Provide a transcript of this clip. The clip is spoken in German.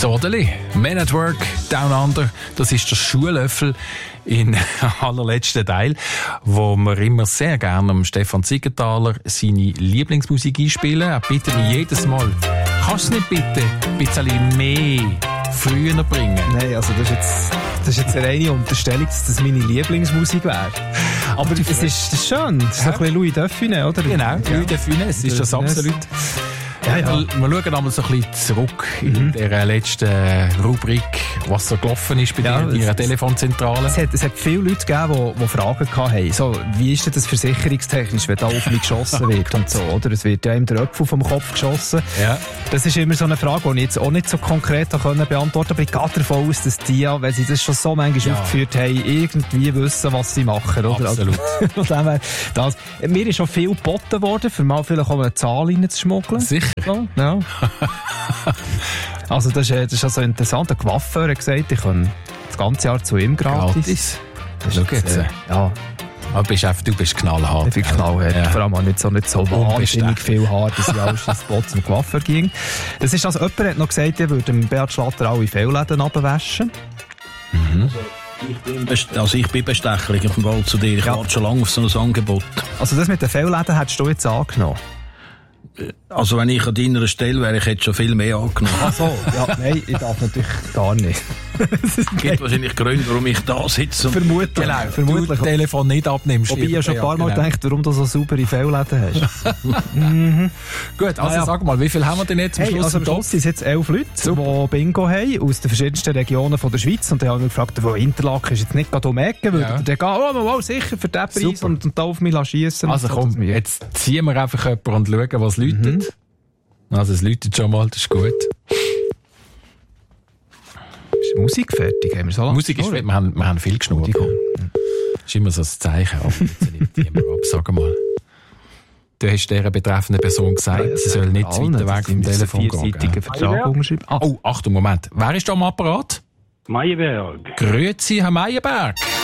Sodeli, Men at Work, Down Under, das ist der Schuhlöffel in allerletzten Teil, wo wir immer sehr gerne am Stefan Siegenthaler seine Lieblingsmusik einspielen. Er bittet mich jedes Mal, kannst du nicht bitte ein bisschen mehr früher bringen? Nein, also das ist jetzt eine reine Unterstellung, dass das meine Lieblingsmusik wäre. Aber es ist schön, das ist ein bisschen Louis Define, oder? Genau, Louis Define, es ist das absolut. Ja. Wir schauen einmal so ein bisschen zurück in der letzten Rubrik, was so gelaufen ist bei dir in Ihrer Telefonzentrale. Es hat viele Leute gegeben, die Fragen hatten. So, wie ist denn das versicherungstechnisch, wenn da auf mich geschossen wird und so, oder? Es wird ja ihm der Apfel vom Kopf geschossen. Ja. Das ist immer so eine Frage, die ich jetzt auch nicht so konkret beantworten konnte. Aber ich gehe davon aus, dass die, wenn sie das schon so manchmal aufgeführt haben, irgendwie wissen, was sie machen, oder? Absolut. Also, mir ist schon viel geboten worden, für mal vielleicht auch eine Zahl reinzuschmuggeln. Sicher. Ja. Also das ist also interessant. Der Coiffeur hat gesagt, ich kann das ganze Jahr zu ihm gratis. Schau jetzt. Ja. Aber du bist knallhart. Ich bin knallhart. Ja. Vor allem auch nicht so wahnsinnig viel Haar, dass ich alles ins Spot zum Coiffeur ging. Das ist also, jemand hat noch gesagt, er würde dem Beat Schlatter alle Fehlläden abwaschen. Mhm. Ich bin bestechlich auf dem Ball zu dir. Ich warte schon lange auf so ein Angebot. Also das mit den Fehlläden hättest du jetzt angenommen? Also wenn ich an deiner Stelle wäre, ich hätte schon viel mehr angenommen. Ach so, ja, nein, ich darf natürlich gar nicht. Es gibt wahrscheinlich Gründe, warum ich da sitze. Vermutlich. Genau, vermutlich. Du das Telefon nicht abnimmst. Wobei ich ja schon ein paar Mal gedacht, warum du so saubere Fehlläden hast. Gut, also sag mal, wie viel haben wir denn jetzt am Schluss? Also am Schluss sind es jetzt 11 Leute, die Bingo haben, aus den verschiedensten Regionen von der Schweiz. Und dann haben wir gefragt, wo Interlaken ist jetzt nicht gerade um Ecke, würde der gehen, oh, sicher, für den Preis und da auf mich schiessen. Also komm, jetzt ziehen wir einfach jemanden und schauen, was läutet. Also es läutet schon mal, das ist gut. Ist die Musik fertig? Haben wir so Musik ist fertig, wir haben viel geschnurrt. Das ist immer so ein Zeichen. Sag mal. Du hast dieser betreffenden Person gesagt, sie soll nicht zu weit weg vom Telefon gehen. Vertrag unterschreiben. Oh, Achtung, Moment. Wer ist da am Apparat? Meyerberg. Grüezi, Herr Meyerberg.